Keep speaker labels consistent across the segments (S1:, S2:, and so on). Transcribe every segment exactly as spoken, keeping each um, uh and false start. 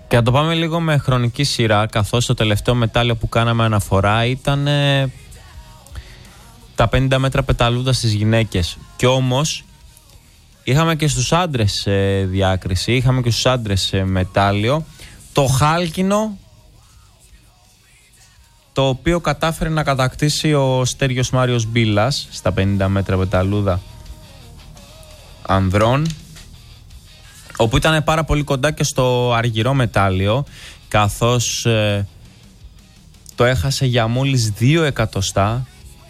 S1: Και να το πάμε λίγο με χρονική σειρά, καθώς το τελευταίο μετάλλιο που κάναμε αναφορά ήταν ε, τα πενήντα μέτρα πεταλούδα στις γυναίκες. Κι όμως είχαμε και στους άντρες ε, διάκριση, είχαμε και στους άντρες ε, μετάλλιο, το χάλκινο, το οποίο κατάφερε να κατακτήσει ο Στέργιος Μάριος Μπίλας στα πενήντα μέτρα πεταλούδα ανδρών, όπου ήταν πάρα πολύ κοντά και στο αργυρό μετάλλιο, καθώς ε, το έχασε για μόλις δύο εκατοστά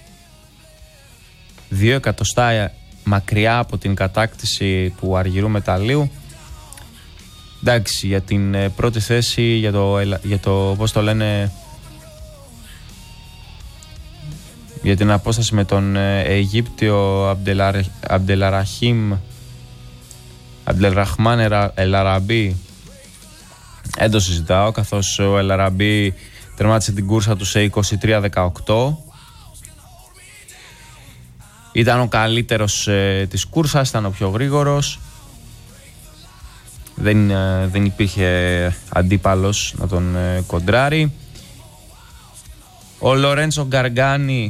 S1: δύο εκατοστά μακριά από την κατάκτηση του αργυρού μεταλλίου. Εντάξει, για την ε, πρώτη θέση, για το, για το πώς το λένε, για την απόσταση με τον ε, Αιγύπτιο Αμπτελαραχίμ Αμπτελραχμάν Ελαραμπή, δεν το συζητάω, καθώς ο Ελαραμπή τερμάτισε την κούρσα του σε είκοσι τρία δεκαοκτώ. Ήταν ο καλύτερος ε, της κούρσας, ήταν ο πιο γρήγορος. Δεν, ε, δεν υπήρχε αντίπαλος να τον ε, κοντράρει. Ο Λορέντσο Γκαργκάνι,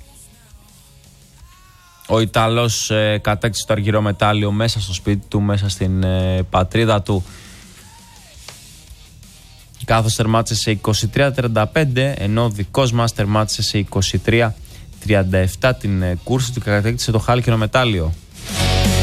S1: ο Ιταλός, ε, κατέκτησε το αργυρό μετάλλιο μέσα στο σπίτι του, μέσα στην ε, πατρίδα του, καθώς τερμάτισε σε είκοσι τρία τριάντα πέντε, ενώ ο δικός μας τερμάτισε σε είκοσι τρία τριάντα επτά την ε, κούρση του και κατέκτησε το χάλκινο μετάλλιο.